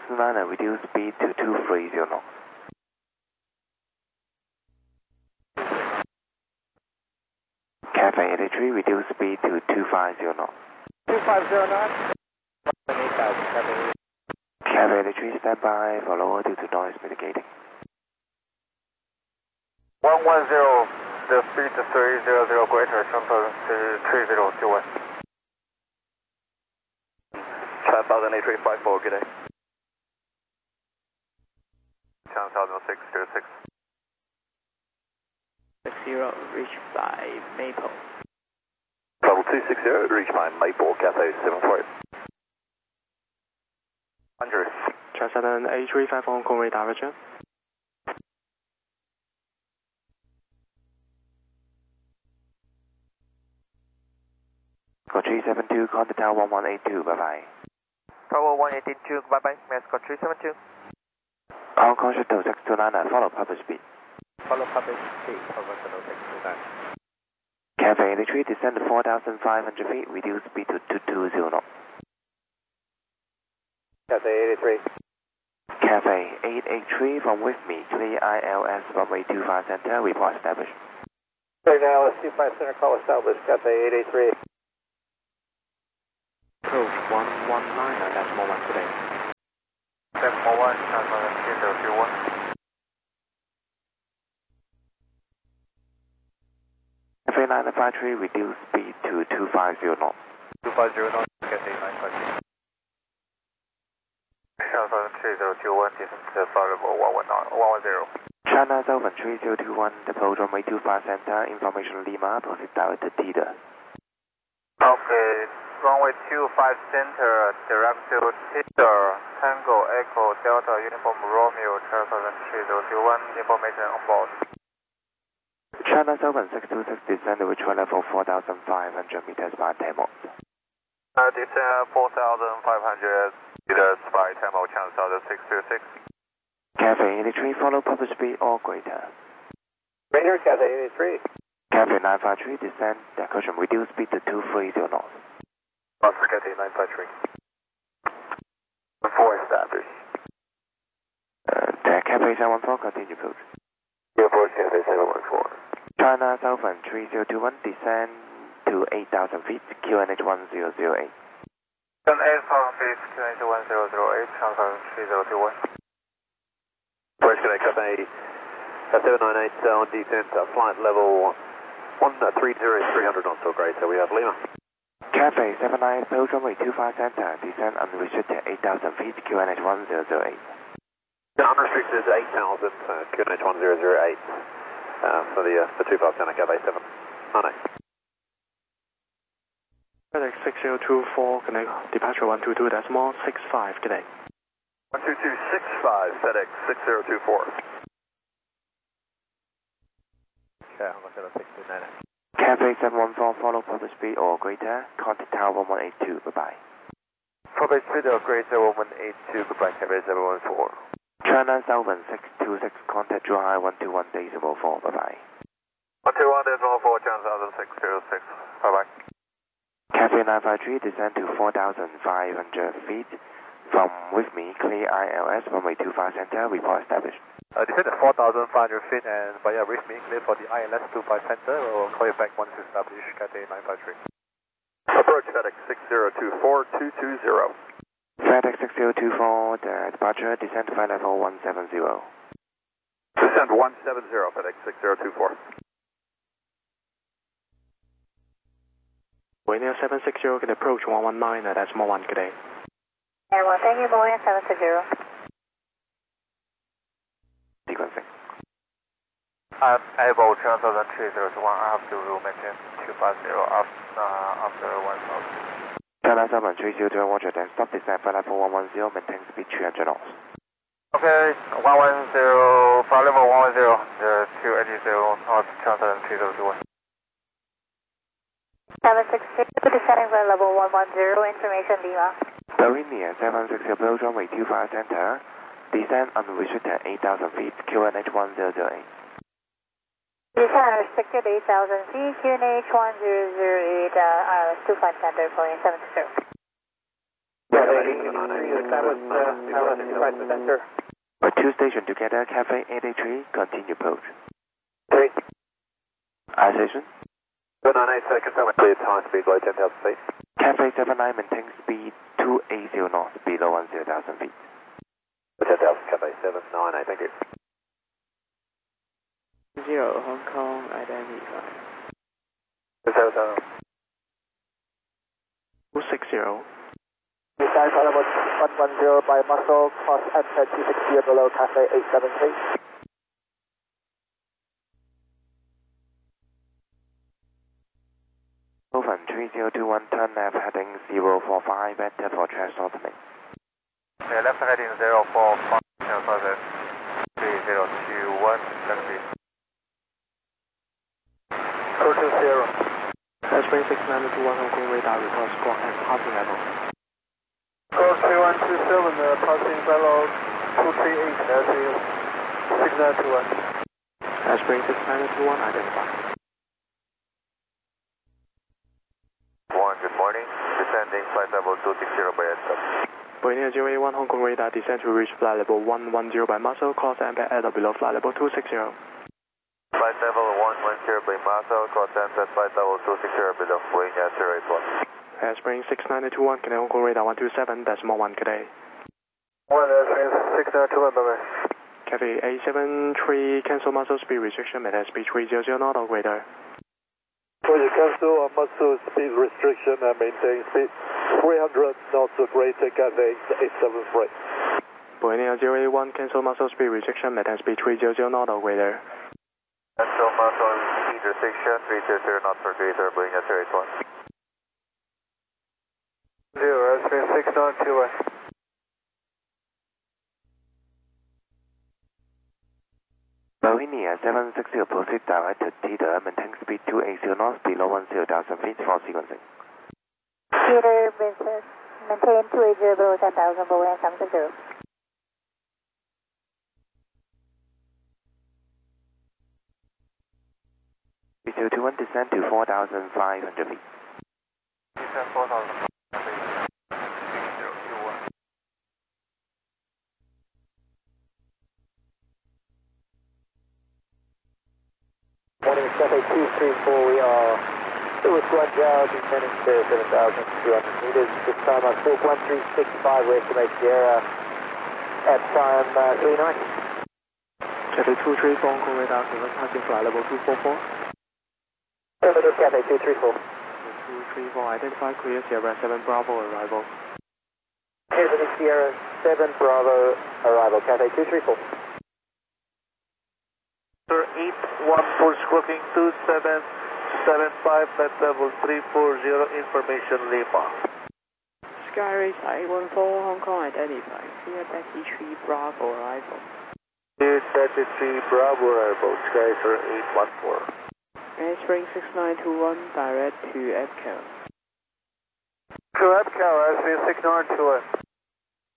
Niner, reduce speed to 230 knots. Cafe 83, reduce speed to 250 knots. 250 knots. Cafe 83, stand by for lower due to noise mitigating. 110, the speed 300 greater, 3021. 508354, good day. 10,606. 60, reach by Maple. Level 260, reach by Maple, Cafe 748. 100. Transcendent A35 on Conway direction. Got 372, contact tower 1182, bye bye. Tower 182, bye bye. Mascot 372. Hong Kong Shuttle 629, follow public speed. Follow public speed, Hong Kong Shuttle 629. Cafe 83, descend to 4,500 feet, reduce speed to 220 knots. Cafe 83. Cafe 883 from with me, clear ILS runway 25 center, report established. Right now, let's 25 center, call established, Cafe 883. Approach 119, that's more one today. Decimal 1, Transcendent 3021. Cafe 953, reduce speed to 250 knots. 250 knots, Cafe 953. Transcendent 3021, descent to variable 110. China Southern 3021, approach runway 25 center, information Lima, proceed directed Tida. Okay, runway 25 center, direct to Tida, Tango Echo Delta Uniform Romeo, Transcendent 3021, information on board. China Southern 626, descend to return level 4,500 meters by 10 knots. Descend 4,500 meters by Tamil, China Southern 626. Cafe 83, follow public speed or greater. Greater, Cafe 83. Cafe 953, descend, caution, reduce speed to 230 knots. Oscar Cafe 953. 4 established. Cafe 714, continue approach. Airport Cafe 714. China Southern 3021, descend to 8,000 feet, QNH 1008. 8,000 feet, QNH 1008, China 3021. West Connect Cafe 798 on descent, flight level 130, 300 knots or greater. We have Lima. Cafe 79, approach runway 25 center, descend unrestricted 8,000 feet, QNH 1008. Unrestricted 8,000, QNH 1008 for the 25 center, Cafe 798. FedEx 6024, connect departure 122, decimal 65 today. 12265, FedEx 6024. Okay, I'm going to 69. Cafe 714, follow public speed or greater, contact tower 1182, bye-bye. Public speed or greater 1182, goodbye, Cafe 714. China Southern 626, contact July 121.4, bye-bye. 121.4, China Southern 606, bye-bye. Cafe 953, descend to 4,500 feet. From with me, clear ILS, runway 25 center, report established. Descend at 4,500 feet and via with me, clear for the ILS 25 center. We'll call you back once established, Cafe 953. Approach FedEx 6024220. FedEx 6024, the departure, descend to flight level 170. Descend 170, FedEx 6024. Wayne 760 can approach 119, that's more one today. Airborne, thank you, Boeing 760. Sequencing. I'm able, China Southern 301, I have to maintain 250 after 1,000. China Southern 302, Roger, then stop descent, flight level 110, maintain speed 300 knots. Okay, 110, flight level 110, 280 knots, China Southern 301. 766, descending flight level 110, information Lima. Bohemia 760, approach runway 25 center, descend unrestricted 8,000 feet, QNH 1008. Descend unrestricted 8,000 feet, QNH 1008, ILS 25 center, Boeing 760. For two stations together, Cafe 83, continue approach. 3. I station. 798, confirm clear time speed below 10,000 feet. Cafe 79 maintain speed 280 knots below 10,000 feet. 10,000, Cafe 798, thank you. 0 Hong Kong, identify. 0. 260. Descend flight level 110 by muscle, cross enter 260 below Cafe 873. Open 3021, turn left heading 045, enter for track shortening. Yeah, left heading 045, 3021, taxi. 420. Spring 6921 Hong Kong radar reports squawk at passing level. Course 3127, passing below 238, that's 6921. Spring 6921 identify. 1, good morning. Descending flight level 260 by headstop. Boeing 081 Hong Kong radar descend to reach flight level 110 by muscle, cross impact at or below flight level 260. Flight level 110 by muscle, cross enter flight level 260 below Boeing 081. Spring 6921, Canadian Hong Kong radar 127, decimal 1 today. 6921, bye-bye. Cafe 873, cancel muscle speed restriction, maintain speed 300 knot or greater. For you cancel muscle speed restriction and maintain speed 300 knots or greater, Cafe 873. Boeing 081, cancel muscle speed restriction, maintain speed 300 knot or greater. Cancel muscle speed restriction 300 knots or greater, Boeing 081. 0, spring 6921. Boeing 760 proceed direct to Teeter, maintain speed 280 knots below 10,000 feet for sequencing. Teeter, business, maintain 280 below 10,000, Boeing 760. B221 descend to 4,500 feet. Descend 4,000 feet. 3021. Morning, Cafe 234, we are Lewis Guangzhou, descending to 7,200 meters. This time on 41365, we estimate Sierra at time 390. Cafe 234 Hong Kong radar, confirm passing flight level 244. Affirmative, Cafe 234. 234, identify clear Sierra 7 Bravo arrival. Affirmative, Sierra 7 Bravo arrival, Cafe 234. Sir 814 squawking 2775, flight level 340, information Lima. Skyrace 814 Hong Kong, identify. Clear taxi 3 Bravo arrival. Clear taxi 3 Bravo arrival, Skyracer 814. Spring 6921, direct to EPCO. To EPCO, spring 6921.